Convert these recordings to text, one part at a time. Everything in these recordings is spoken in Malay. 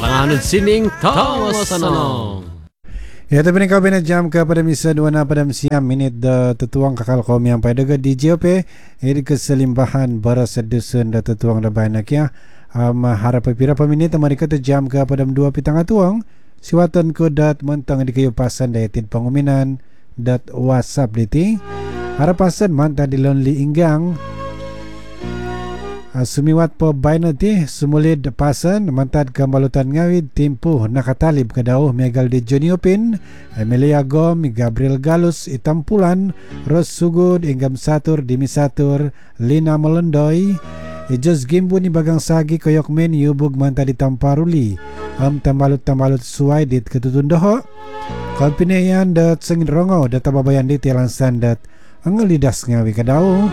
Arangan sining tawas sanong. Ya, tapi ni kau bina jam ke pada misa 2 pada siam minit da tetuang kakal kaum yang pada ke DJP ini keselimbahan baras sedusun da tetuang da banyak ya. Harap pira peminit mari kata jam ke pada 2 pitang atuang siwatan ko dat mentang di kayu pasan da yatin penguminan dat WhatsApp diti. Harap pasan manta di lonely inggang sumiwat po bainati sumulid pasan mantad kambalutan ngawid timpu nakatalib kadauh Megal de Joniopin Emilia Gom Gabriel Galus Itampulan Ros Sugud Inggam Satur Dimi Satur Lina Melendoy Ijos Gimbu ni bagang sagi koyok men yubug mantad ditamparuli tambalut suai dit ketutundoho kalpineyan dat sengin rongo dat tababayan dit yalansan dat angelidas ngawi kadauh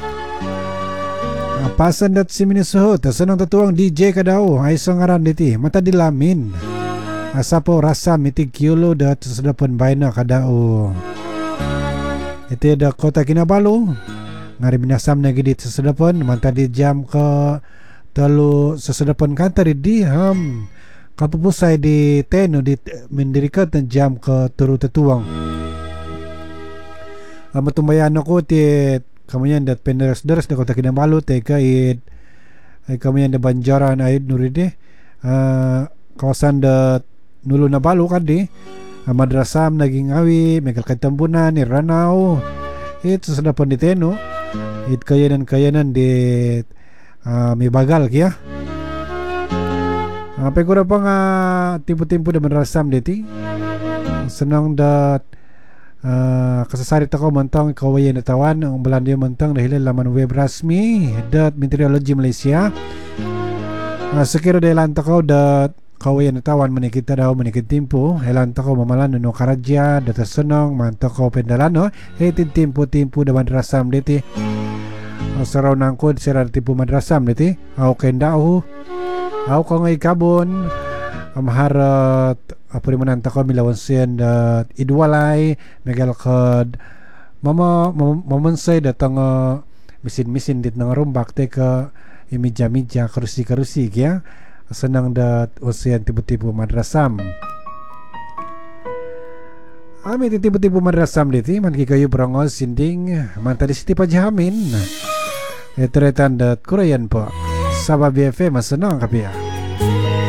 pasan dat si minisuho tasenang tatuang DJ kadao ay sangaran diti mata dilamin asapo rasa mitig kilo dat sedapan baina kadao iti da kota Kinabalu ngari binasam na gidit sedapan mata di jam ke telu sesedapan kantar di kapupusay di teno di mendirikat na jam ke turu tatuang matumbayan ako ti kamuyan dat penderes-deres da kota Kinabalu teka ay kamuyan da Banjaran ay nuride kawasan da Nulo na Balu kadi madrasam naging awi Megal Katambunan ni Ranao it sadapan di teno it kayanan di may bagal kaya pegura pa nga timpo-timpo da madrasam diti senang dat kasasarit ako mentang kawayan natawan ang Belanda mentang dahil laman web rasmi dat Meteorologi Malaysia sekira dahil lanta ko dat kawayan natawan manikita daw manikit timpo lanta ko mamalan no karadya data senang manta ko pendalano itin timpo-timpo da madrasam diti saraw nangkod sira timpo madrasam diti aw kendao aw ko ngay kabon amharat apa di mana ko milawan sen dat idwalay Megal kad mamensay datang mesin dit nang rumbak te ke imija kerusi ya senang dat usian tipu-tipu madrasam tipu-tipu madrasam diti man kayu berangos sinding manta di siti pajamin eteretan dat Korean po Sabah BFM senang kapia